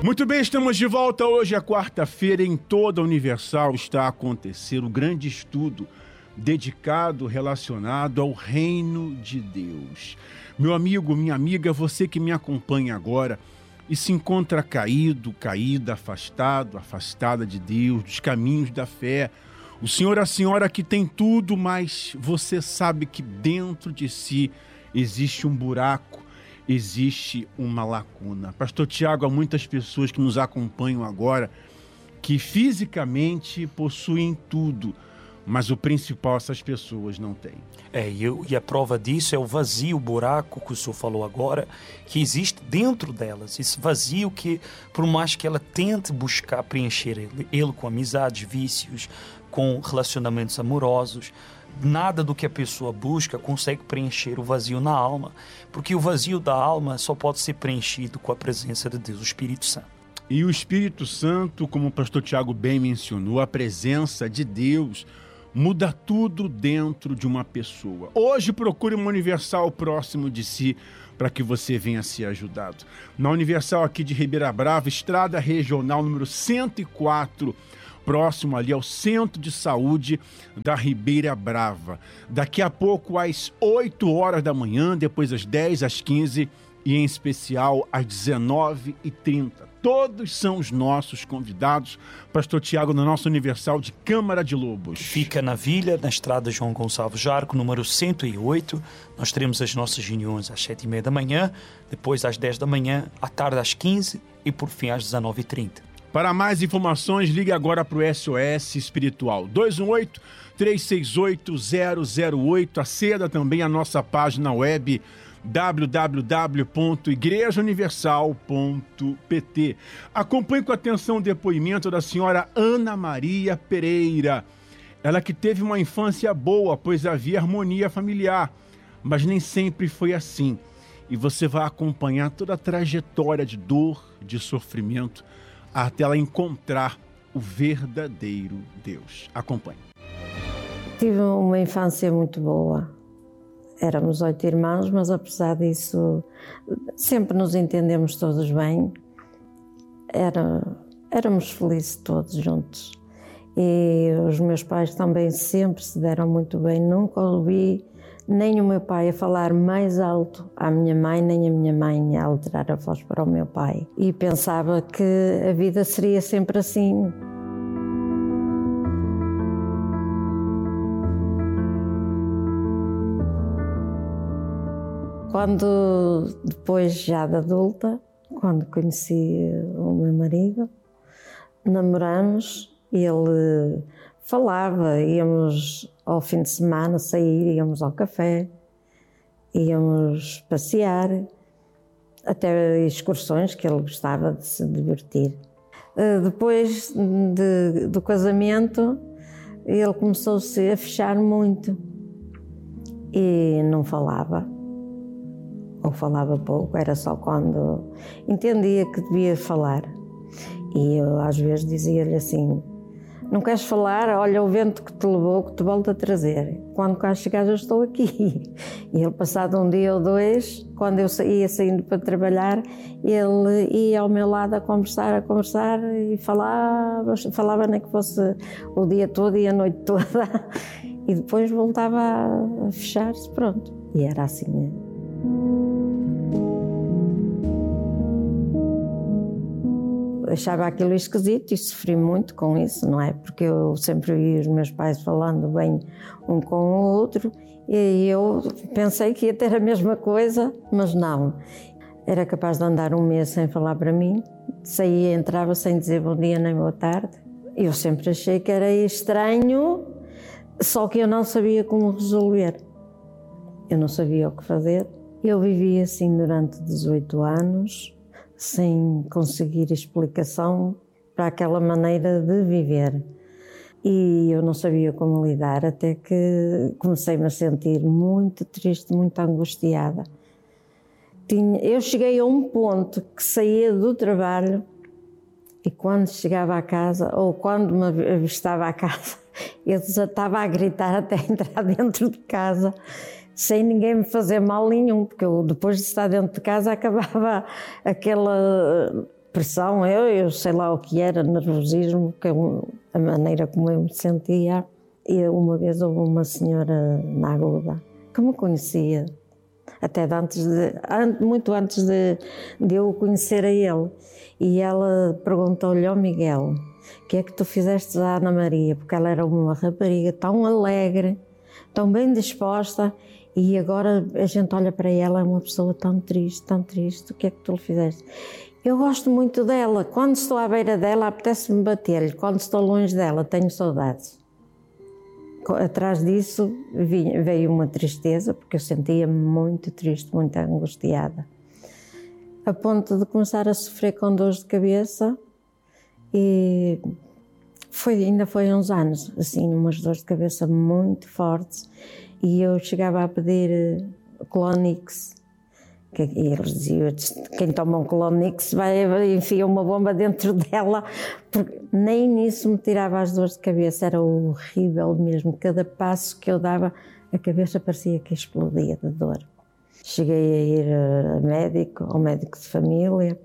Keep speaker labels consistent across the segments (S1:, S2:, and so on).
S1: Muito bem, estamos de volta. Hoje é quarta-feira. Em toda a Universal está a acontecer um grande estudo dedicado, relacionado ao reino de Deus. Meu amigo, minha amiga, você que me acompanha agora e se encontra caído, caída, afastado, afastada de Deus, dos caminhos da fé. O senhor, a senhora que tem tudo, mas você sabe que dentro de si existe um buraco, existe uma lacuna. Pastor Tiago, há muitas pessoas que nos acompanham agora que fisicamente possuem tudo, mas o principal essas pessoas não têm.
S2: E a prova disso é o vazio, o buraco que o senhor falou agora, que existe dentro delas. Esse vazio que, por mais que ela tente buscar preencher ele com amizades, vícios, com relacionamentos amorosos, nada do que a pessoa busca consegue preencher o vazio na alma, porque o vazio da alma só pode ser preenchido com a presença de Deus, o Espírito Santo.
S1: E o Espírito Santo, como o pastor Tiago bem mencionou, a presença de Deus muda tudo dentro de uma pessoa. Hoje procure uma Universal próximo de si para que você venha ser ajudado. Na Universal aqui de Ribeira Brava, Estrada Regional número 104, próximo ali ao Centro de Saúde da Ribeira Brava. Daqui a pouco às 8 horas da manhã, depois às 10, às 15 e em especial às 19h30. Todos são os nossos convidados. Pastor Tiago, na nossa Universal de Câmara de Lobos.
S2: Fica na Vila, na Estrada João Gonçalves Jarco, número 108. Nós teremos as nossas reuniões às 7h30 da manhã, depois às 10 da manhã, à tarde às 15 e por fim às 19h30.
S1: Para mais informações, ligue agora para o SOS Espiritual 218-368-008. Aceda também a nossa página web www.igrejauniversal.pt. Acompanhe com atenção o depoimento da senhora Ana Maria Pereira. Ela que teve uma infância boa, pois havia harmonia familiar, mas nem sempre foi assim. E você vai acompanhar toda a trajetória de dor, de sofrimento, até ela encontrar o verdadeiro Deus. Acompanhe.
S3: Tive uma infância muito boa. Éramos 8 irmãos, mas apesar disso, sempre nos entendemos todos bem. Éramos felizes todos juntos. E os meus pais também sempre se deram muito bem. Nunca ouvi nem o meu pai a falar mais alto à minha mãe, nem a minha mãe a alterar a voz para o meu pai. E pensava que a vida seria sempre assim. Quando, depois já de adulta, quando conheci o meu marido, namoramos, ele falava, íamos ao fim de semana sair, íamos ao café, íamos passear, até excursões que ele gostava de se divertir. Depois do casamento, ele começou-se a fechar muito e não falava, ou falava pouco, era só quando entendia que devia falar. E eu às vezes dizia-lhe assim: não queres falar? Olha o vento que te levou, que te volta a trazer. Quando cá chegares eu estou aqui. E ele, passado um dia ou dois, quando eu ia saindo para trabalhar, ele ia ao meu lado a conversar e falava nem que fosse o dia todo e a noite toda. E depois voltava a fechar-se, pronto. E era assim. Achava aquilo esquisito e sofri muito com isso, não é? Porque eu sempre vi os meus pais falando bem um com o outro e eu pensei que ia ter a mesma coisa, mas não. Era capaz de andar um mês sem falar para mim, saía e entrava sem dizer bom dia nem boa tarde. Eu sempre achei que era estranho, só que eu não sabia como resolver. Eu não sabia o que fazer. Eu vivi assim durante 18 anos, sem conseguir explicação para aquela maneira de viver. E eu não sabia como lidar, até que comecei-me a sentir muito triste, muito angustiada. Eu cheguei a um ponto que saía do trabalho e quando chegava à casa, ou quando me avistava à casa, eu desatava a gritar até entrar dentro de casa, sem ninguém me fazer mal nenhum, porque eu, depois de estar dentro de casa, acabava pressão, eu sei lá o que era, nervosismo, a maneira como eu me sentia. E uma vez houve uma senhora na Aguda que me conhecia, até muito antes de eu o conhecer a ele. E ela perguntou-lhe ao Miguel: o que é que tu fizeste à Ana Maria? Porque ela era uma rapariga tão alegre, tão bem disposta, e agora a gente olha para ela, é uma pessoa tão triste, o que é que tu lhe fizeste? Eu gosto muito dela, quando estou à beira dela apetece-me bater-lhe, quando estou longe dela tenho saudades. Atrás disso veio uma tristeza, porque eu sentia-me muito triste, muito angustiada, a ponto de começar a sofrer com dores de cabeça, e ainda foi uns anos, assim, umas dores de cabeça muito fortes, e eu chegava a pedir Clonix, e eles diziam: quem toma um Clonix enfia uma bomba dentro dela, porque nem nisso me tirava as dores de cabeça, era horrível mesmo, cada passo que eu dava a cabeça parecia que explodia de dor. Cheguei a ir ao médico de família,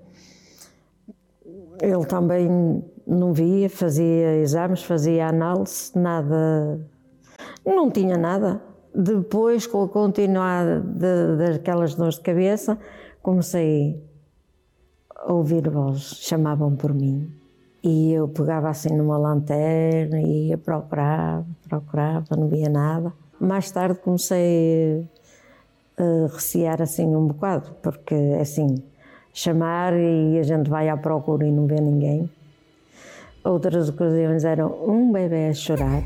S3: ele também não via, fazia exames, fazia análise, nada, não tinha nada. Depois, com a continuidade daquelas dores de cabeça, comecei a ouvir vozes, chamavam por mim. E eu pegava assim numa lanterna e ia procurava, não via nada. Mais tarde comecei a recear assim um bocado, porque assim, chamar e a gente vai à procura e não vê ninguém. Outras ocasiões eram um bebê a chorar.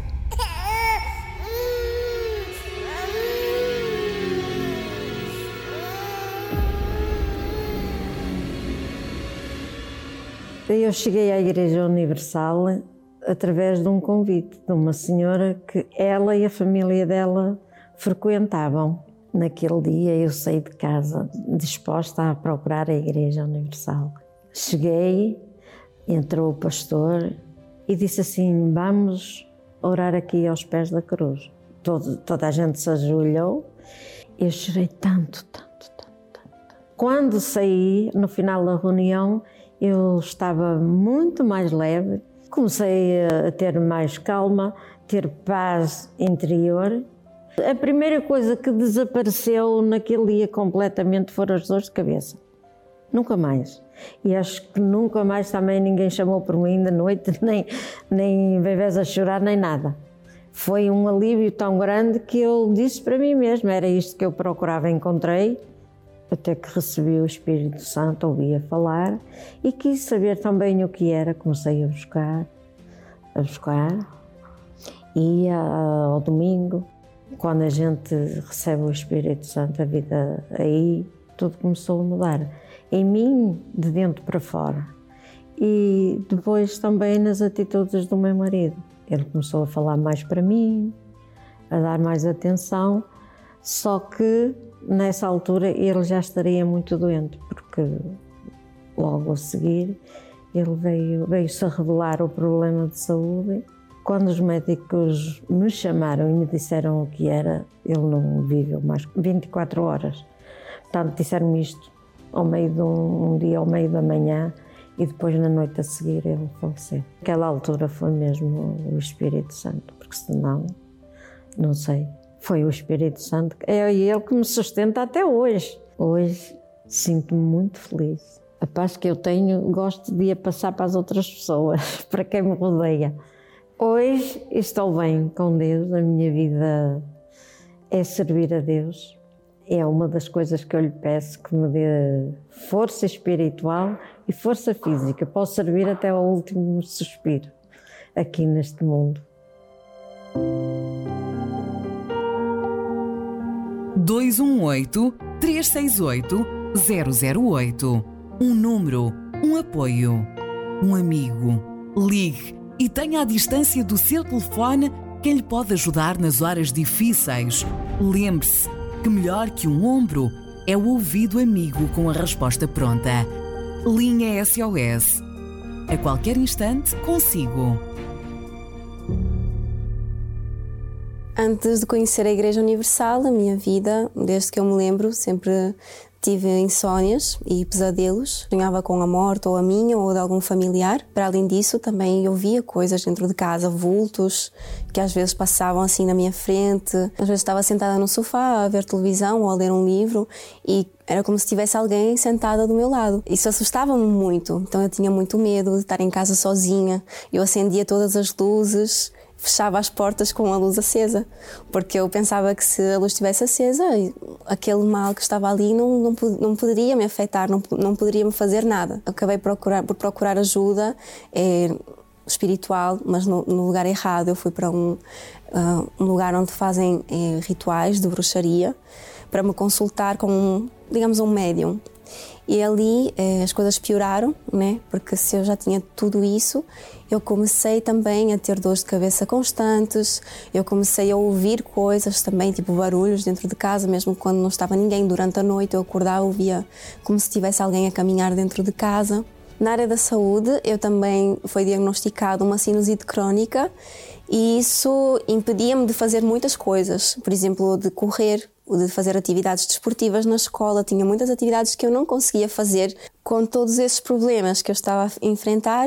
S3: Eu cheguei à Igreja Universal através de um convite de uma senhora que ela e a família dela frequentavam. Naquele dia eu saí de casa disposta a procurar a Igreja Universal. Cheguei, entrou o pastor e disse assim: vamos orar aqui aos pés da cruz. Toda a gente se ajoelhou. Eu chorei tanto. Quando saí, no final da reunião, eu estava muito mais leve, comecei a ter mais calma, ter paz interior. A primeira coisa que desapareceu naquele dia completamente foram as dores de cabeça. Nunca mais. E acho que nunca mais também ninguém chamou por mim de noite, nem bebés a chorar, nem nada. Foi um alívio tão grande que eu disse para mim mesma, era isto que eu procurava, encontrei. Até que recebi o Espírito Santo, ouvia falar e quis saber também o que era. Comecei a buscar. Ia ao domingo, quando a gente recebe o Espírito Santo, a vida aí, tudo começou a mudar. Em mim, de dentro para fora. E depois também nas atitudes do meu marido. Ele começou a falar mais para mim, a dar mais atenção, só que nessa altura ele já estaria muito doente, porque logo a seguir ele veio-se a revelar o problema de saúde. Quando os médicos me chamaram e me disseram o que era, ele não viveu mais 24 horas. Portanto, disseram-me isto ao meio de um dia, ao meio da manhã, e depois na noite a seguir ele faleceu. Naquela altura foi mesmo o Espírito Santo, porque senão, não sei. Foi o Espírito Santo, é ele que me sustenta até hoje. Hoje sinto-me muito feliz. A paz que eu tenho, gosto de a passar para as outras pessoas, para quem me rodeia. Hoje estou bem com Deus, a minha vida é servir a Deus. É uma das coisas que eu lhe peço, que me dê força espiritual e força física. Posso servir até ao último suspiro aqui neste mundo.
S4: 218-368-008. Um número, um apoio, um amigo. Ligue e tenha à distância do seu telefone quem lhe pode ajudar nas horas difíceis. Lembre-se que melhor que um ombro é o ouvido amigo com a resposta pronta. Linha SOS. A qualquer instante, consigo.
S5: Antes de conhecer a Igreja Universal, a minha vida, desde que eu me lembro, sempre tive insónias e pesadelos, sonhava com a morte ou a minha ou de algum familiar. Para além disso, também eu via coisas dentro de casa, vultos, que às vezes passavam assim na minha frente. Às vezes estava sentada no sofá a ver televisão ou a ler um livro e era como se tivesse alguém sentada do meu lado. Isso assustava-me muito, então eu tinha muito medo de estar em casa sozinha. Eu acendia todas as luzes, fechava as portas com a luz acesa, porque eu pensava que se a luz estivesse acesa, aquele mal que estava ali não poderia me afetar, não poderia me fazer nada. Acabei por procurar ajuda espiritual, mas no lugar errado. Eu fui para um lugar onde fazem rituais de bruxaria, para me consultar com um médium. E ali as coisas pioraram, né? Porque se eu já tinha tudo isso, eu comecei também a ter dores de cabeça constantes, eu comecei a ouvir coisas também, tipo barulhos dentro de casa, mesmo quando não estava ninguém. Durante a noite eu acordava, ouvia como se tivesse alguém a caminhar dentro de casa. Na área da saúde, eu também foi diagnosticada uma sinusite crónica e isso impedia-me de fazer muitas coisas, por exemplo, de correr, de fazer atividades desportivas na escola. Tinha muitas atividades que eu não conseguia fazer com todos esses problemas que eu estava a enfrentar.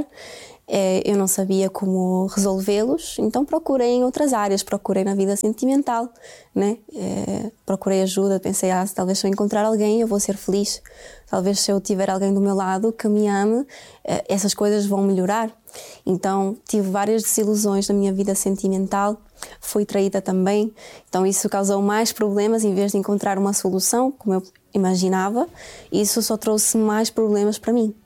S5: Eu não sabia como resolvê-los, então procurei em outras áreas, procurei na vida sentimental, né? Procurei ajuda, pensei, talvez se eu encontrar alguém eu vou ser feliz, talvez se eu tiver alguém do meu lado que me ame, essas coisas vão melhorar. Então tive várias desilusões na minha vida sentimental, fui traída também, então isso causou mais problemas em vez de encontrar uma solução, como eu imaginava, isso só trouxe mais problemas para mim.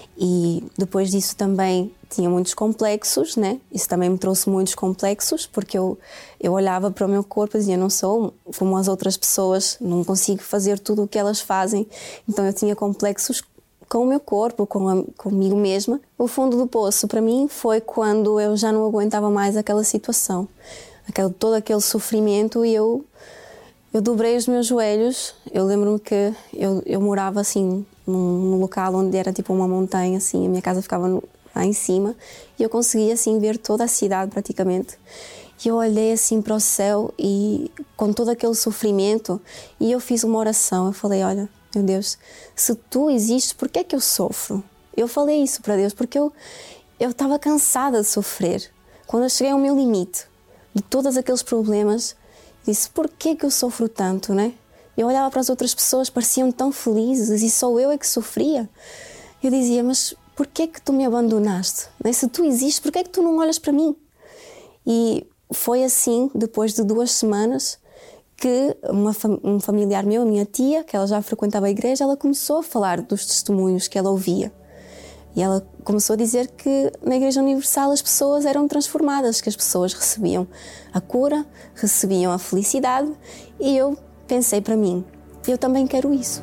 S5: E depois disso também tinha muitos complexos, né? Isso também me trouxe muitos complexos, porque eu olhava para o meu corpo e dizia, não sou como as outras pessoas, não consigo fazer tudo o que elas fazem. Então eu tinha complexos com o meu corpo, comigo mesma. O fundo do poço para mim foi quando eu já não aguentava mais aquela situação, todo aquele sofrimento, e eu dobrei os meus joelhos. Eu lembro-me que eu morava assim num local onde era tipo uma montanha, assim, a minha casa ficava lá em cima e eu conseguia assim ver toda a cidade praticamente. E eu olhei assim para o céu e com todo aquele sofrimento, e eu fiz uma oração. Eu falei, olha, meu Deus, se tu existes, por que é que eu sofro? Eu falei isso para Deus porque eu estava cansada de sofrer. Quando eu cheguei ao meu limite de todos aqueles problemas, disse, por que é que eu sofro tanto, né? Eu olhava para as outras pessoas, pareciam tão felizes e só eu é que sofria. Eu dizia, mas por que é que tu me abandonaste? Né? Se tu existes, por que é que tu não olhas para mim? E foi assim, depois de 2 semanas, que um familiar meu, a minha tia, que ela já frequentava a igreja, ela começou a falar dos testemunhos que ela ouvia. E ela começou a dizer que na Igreja Universal as pessoas eram transformadas, que as pessoas recebiam a cura, recebiam a felicidade, e eu pensei para mim, eu também quero isso.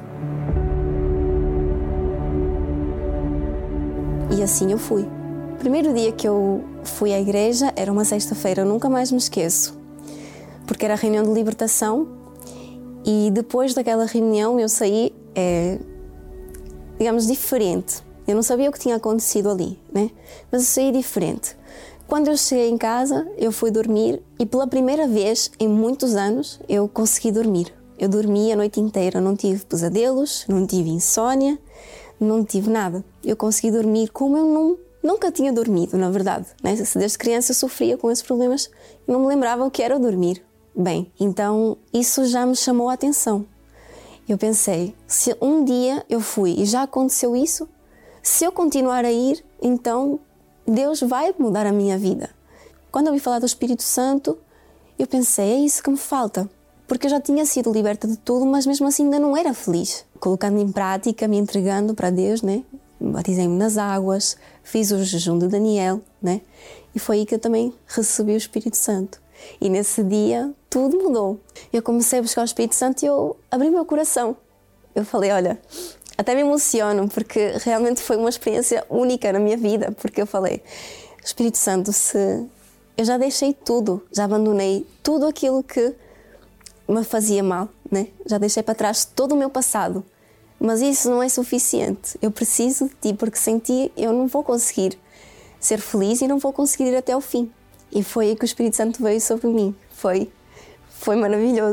S5: E assim eu fui. O primeiro dia que eu fui à igreja era uma sexta-feira, eu nunca mais me esqueço, porque era a reunião de libertação, e depois daquela reunião eu saí, digamos, diferente. Eu não sabia o que tinha acontecido ali, né? Mas eu saí diferente. Quando eu cheguei em casa, eu fui dormir e pela primeira vez em muitos anos eu consegui dormir. Eu dormi a noite inteira, não tive pesadelos, não tive insónia, não tive nada. Eu consegui dormir como eu nunca tinha dormido, na verdade, né? Desde criança eu sofria com esses problemas e não me lembrava o que era dormir bem. Então isso já me chamou a atenção. Eu pensei, se um dia eu fui e já aconteceu isso, se eu continuar a ir, então Deus vai mudar a minha vida. Quando eu ouvi falar do Espírito Santo, eu pensei, é isso que me falta. Porque eu já tinha sido liberta de tudo, mas mesmo assim ainda não era feliz. Colocando em prática, me entregando para Deus, né? Batizei-me nas águas, fiz o jejum de Daniel, né? E foi aí que eu também recebi o Espírito Santo. E nesse dia tudo mudou. Eu comecei a buscar o Espírito Santo e eu abri meu coração. Eu falei, olha, até me emociono, porque realmente foi uma experiência única na minha vida, porque eu falei, Espírito Santo, se eu já deixei tudo, já abandonei tudo aquilo que me fazia mal, né? Já deixei para trás todo o meu passado, mas isso não é suficiente. Eu preciso de ti, porque sem ti eu não vou conseguir ser feliz e não vou conseguir ir até ao fim. E foi aí que o Espírito Santo veio sobre mim. Foi maravilhoso.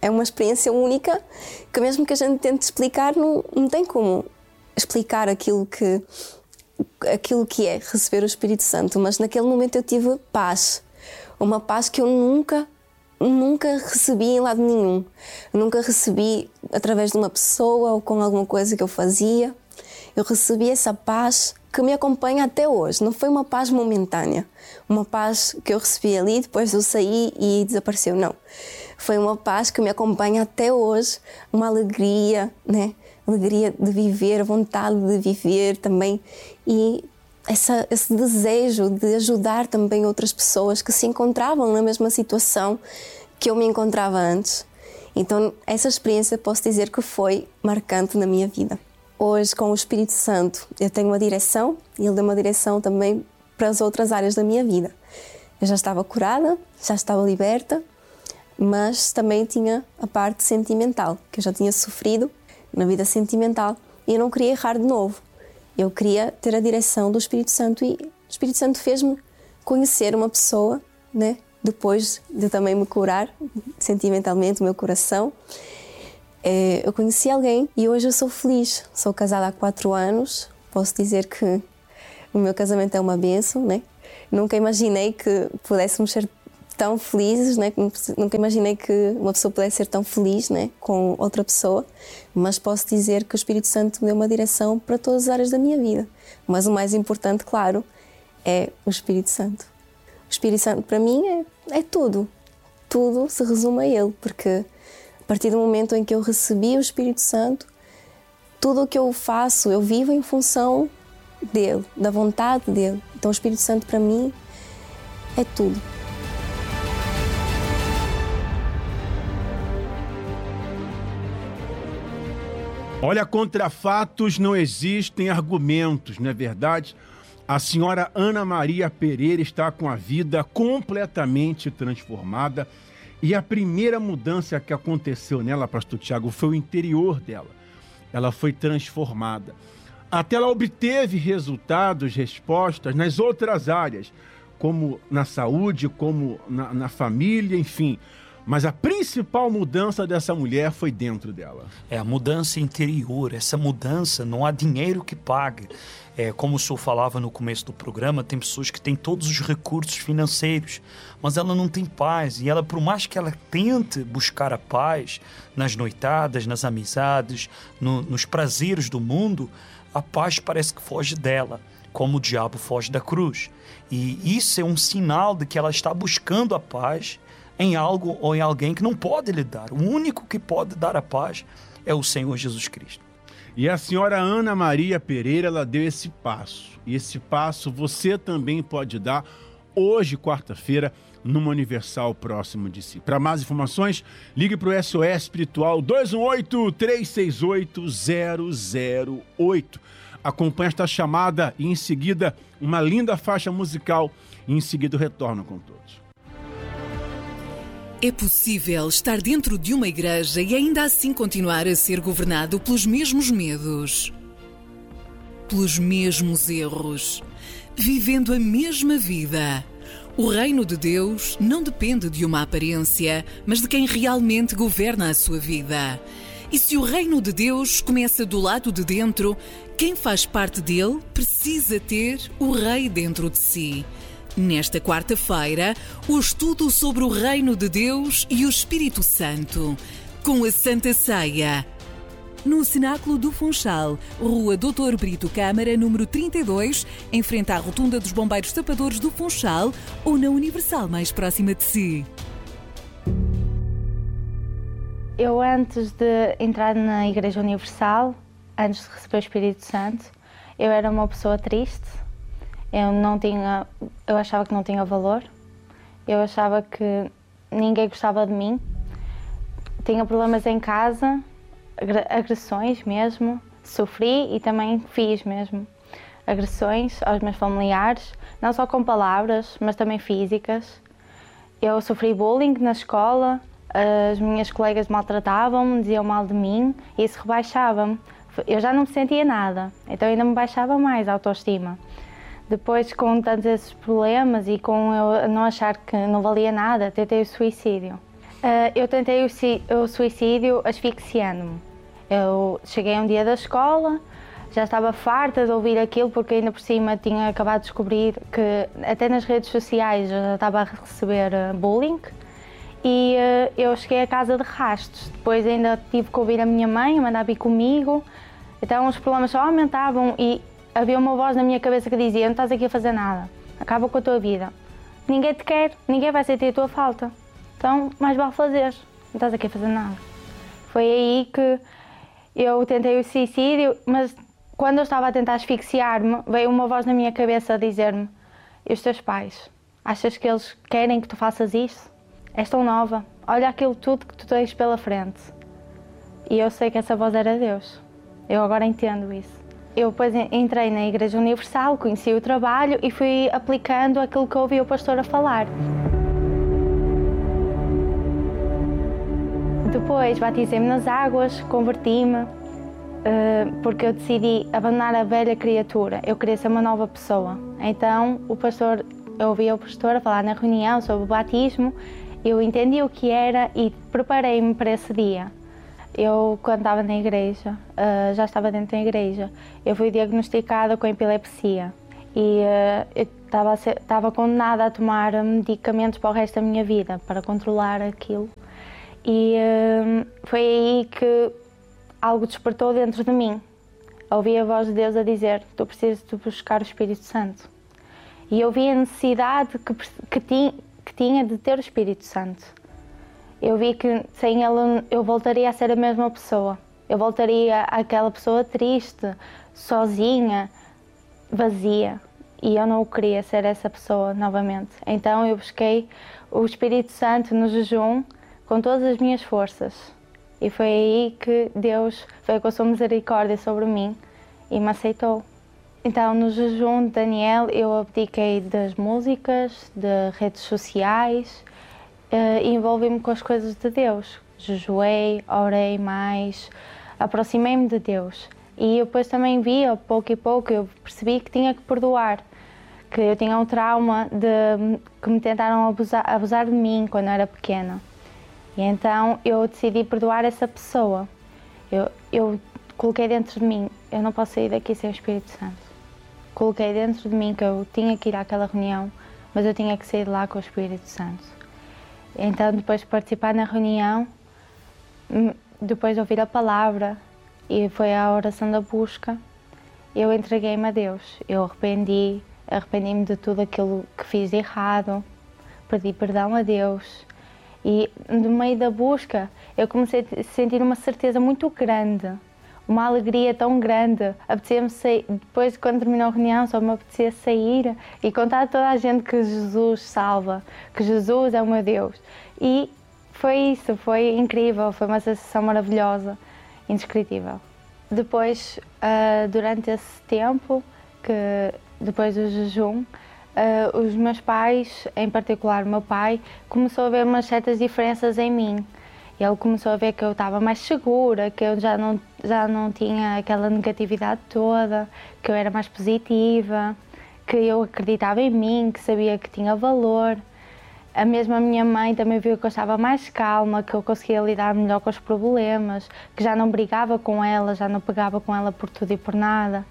S5: É uma experiência única que mesmo que a gente tente explicar, não tem como explicar aquilo que é receber o Espírito Santo. Mas naquele momento eu tive paz. Uma paz que eu nunca recebi em lado nenhum. Nunca recebi através de uma pessoa ou com alguma coisa que eu fazia. Eu recebi essa paz que me acompanha até hoje. Não foi uma paz momentânea. Uma paz que eu recebi ali, depois eu saí e desapareceu. Não. Foi uma paz que me acompanha até hoje. Uma alegria, né? Alegria de viver, vontade de viver também. E esse desejo de ajudar também outras pessoas que se encontravam na mesma situação que eu me encontrava antes. Então, essa experiência posso dizer que foi marcante na minha vida. Hoje, com o Espírito Santo, eu tenho uma direção e Ele deu uma direção também para as outras áreas da minha vida. Eu já estava curada, já estava liberta, mas também tinha a parte sentimental, que eu já tinha sofrido na vida sentimental e eu não queria errar de novo. Eu queria ter a direção do Espírito Santo e o Espírito Santo fez-me conhecer uma pessoa, né? Depois de também me curar sentimentalmente, o meu coração. Eu conheci alguém e hoje eu sou feliz. Sou casada há 4 anos. Posso dizer que o meu casamento é uma bênção, né? Nunca imaginei que pudéssemos ser tão felizes, né? Nunca imaginei que uma pessoa pudesse ser tão feliz, né? Com outra pessoa. Mas posso dizer que o Espírito Santo me deu uma direção para todas as áreas da minha vida. Mas o mais importante, claro, é o Espírito Santo. O Espírito Santo para mim é tudo. Tudo se resume a Ele, porque a partir do momento em que eu recebi o Espírito Santo, tudo o que eu faço, eu vivo em função dele, da vontade dele. Então o Espírito Santo para mim é tudo.
S1: Olha, contra fatos não existem argumentos, não é verdade? A senhora Ana Maria Pereira está com a vida completamente transformada e a primeira mudança que aconteceu nela, pastor Tiago, foi o interior dela. Ela foi transformada. Até ela obteve resultados, respostas nas outras áreas, como na saúde, como na família, enfim. Mas a principal mudança dessa mulher foi dentro dela.
S2: É a mudança interior. Essa mudança não há dinheiro que pague. Como o senhor falava no começo do programa, tem pessoas que têm todos os recursos financeiros, mas ela não tem paz. E ela, por mais que ela tente buscar a paz nas noitadas, nas amizades, nos prazeres do mundo, a paz parece que foge dela, como o diabo foge da cruz. E isso é um sinal de que ela está buscando a paz em algo ou em alguém que não pode lhe dar. O único que pode dar a paz é o Senhor Jesus Cristo.
S1: E a senhora Ana Maria Pereira, ela deu esse passo. E esse passo você também pode dar hoje, quarta-feira, numa Universal próximo de si. Para mais informações, ligue para o SOS Espiritual 218-368-008. Acompanhe esta chamada e em seguida uma linda faixa musical e em seguida o retorno com todos.
S4: É possível estar dentro de uma igreja e ainda assim continuar a ser governado pelos mesmos medos, pelos mesmos erros, vivendo a mesma vida. O reino de Deus não depende de uma aparência, mas de quem realmente governa a sua vida. E se o reino de Deus começa do lado de dentro, quem faz parte dele precisa ter o rei dentro de si. Nesta quarta-feira, o estudo sobre o Reino de Deus e o Espírito Santo, com a Santa Ceia. No Cenáculo do Funchal, Rua Dr. Brito Câmara, número 32, em frente à Rotunda dos Bombeiros Tapadores do Funchal ou na Universal mais próxima de si.
S6: Eu, antes de entrar na Igreja Universal, antes de receber o Espírito Santo, eu era uma pessoa triste. Eu achava que não tinha valor, eu achava que ninguém gostava de mim, tinha problemas em casa, agressões mesmo, sofri e também fiz mesmo agressões aos meus familiares, não só com palavras, mas também físicas. Eu sofri bullying na escola, as minhas colegas maltratavam-me, diziam mal de mim e isso rebaixava-me. Eu já não me sentia nada, então ainda me baixava mais a autoestima. Depois, com tantos esses problemas e com eu não achar que não valia nada, tentei o suicídio. Eu tentei o suicídio asfixiando-me. Eu cheguei um dia da escola, já estava farta de ouvir aquilo, porque ainda por cima tinha acabado de descobrir que até nas redes sociais eu já estava a receber bullying. E eu cheguei a casa de rastos. Depois ainda tive que ouvir a minha mãe a mandar vir comigo. Então os problemas só aumentavam e havia uma voz na minha cabeça que dizia: não estás aqui a fazer nada, acaba com a tua vida. Ninguém te quer, ninguém vai sentir a tua falta. Então mais vale fazer, não estás aqui a fazer nada. Foi aí que eu tentei o suicídio, mas quando eu estava a tentar asfixiar-me, veio uma voz na minha cabeça a dizer-me: e os teus pais? Achas que eles querem que tu faças isso? És tão nova, olha aquilo tudo que tu tens pela frente. E eu sei que essa voz era Deus. Eu agora entendo isso. Eu depois entrei na Igreja Universal, conheci o trabalho e fui aplicando aquilo que eu ouvi o pastor a falar. Depois batizei-me nas águas, converti-me, porque eu decidi abandonar a velha criatura. Eu queria ser uma nova pessoa. Então eu ouvi o pastor a falar na reunião sobre o batismo. Eu entendi o que era e preparei-me para esse dia. Eu, quando estava na igreja, já estava dentro da igreja, eu fui diagnosticada com epilepsia e eu estava condenada a tomar medicamentos para o resto da minha vida, para controlar aquilo. E foi aí que algo despertou dentro de mim. Ouvi a voz de Deus a dizer: tu precisas de buscar o Espírito Santo. E eu vi a necessidade que tinha de ter o Espírito Santo. Eu vi que sem ele eu voltaria a ser a mesma pessoa. Eu voltaria àquela pessoa triste, sozinha, vazia. E eu não queria ser essa pessoa novamente. Então eu busquei o Espírito Santo no jejum com todas as minhas forças. E foi aí que Deus veio com a sua misericórdia sobre mim e me aceitou. Então, no jejum de Daniel, eu abdiquei das músicas, de redes sociais e envolvi-me com as coisas de Deus. Jejuei, orei mais, aproximei-me de Deus. E eu depois também vi, a pouco e pouco, eu percebi que tinha que perdoar, que eu tinha um trauma que me tentaram abusar de mim quando eu era pequena. E então eu decidi perdoar essa pessoa. Eu coloquei dentro de mim: eu não posso sair daqui sem o Espírito Santo. Coloquei dentro de mim que eu tinha que ir àquela reunião, mas eu tinha que sair de lá com o Espírito Santo. Então, depois de participar na reunião, depois de ouvir a palavra, e foi a oração da busca, eu entreguei-me a Deus. Eu arrependi-me de tudo aquilo que fiz de errado, pedi perdão a Deus. E no meio da busca, eu comecei a sentir uma certeza muito grande, uma alegria tão grande. Apetecia-me sair, depois, quando terminou a reunião, só me apetecia sair e contar a toda a gente que Jesus salva, que Jesus é o meu Deus. E foi isso, foi incrível, foi uma sensação maravilhosa, indescritível. Depois, durante esse tempo, depois do jejum, os meus pais, em particular o meu pai, começou a ver umas certas diferenças em mim. Ele começou a ver que eu estava mais segura, que eu já não tinha aquela negatividade toda, que eu era mais positiva, que eu acreditava em mim, que sabia que tinha valor. A minha mãe também viu que eu estava mais calma, que eu conseguia lidar melhor com os problemas, que já não brigava com ela, já não pegava com ela por tudo e por nada.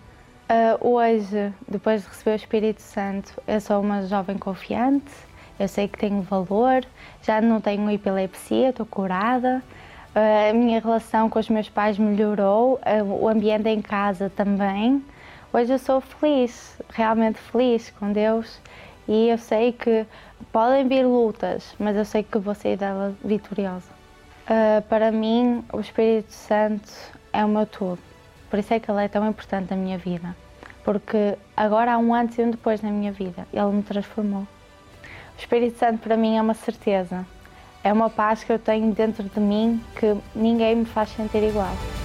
S6: Hoje, depois de receber o Espírito Santo, eu sou uma jovem confiante, eu sei que tenho valor, já não tenho epilepsia, estou curada, a minha relação com os meus pais melhorou, o ambiente em casa também. Hoje eu sou feliz, realmente feliz com Deus, e eu sei que podem vir lutas, mas eu sei que vou sair dela vitoriosa. Para mim, o Espírito Santo é o meu tudo, por isso é que ele é tão importante na minha vida, porque agora há um antes e um depois na minha vida, ele me transformou. O Espírito Santo para mim é uma certeza, é uma paz que eu tenho dentro de mim que ninguém me faz sentir igual.